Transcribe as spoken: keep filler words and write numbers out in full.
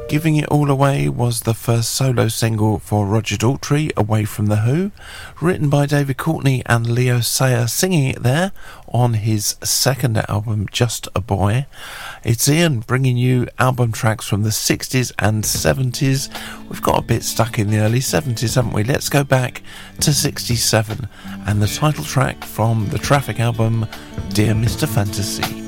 Giving It All Away was the first solo single for Roger Daltrey, away from The Who, written by David Courtney and Leo Sayer, singing it there on his second album, Just a Boy. It's Ian bringing you album tracks from the sixties and seventies. We've got a bit stuck in the early seventies, haven't we? Let's go back to sixty-seven and the title track from the Traffic album, Dear Mister Fantasy.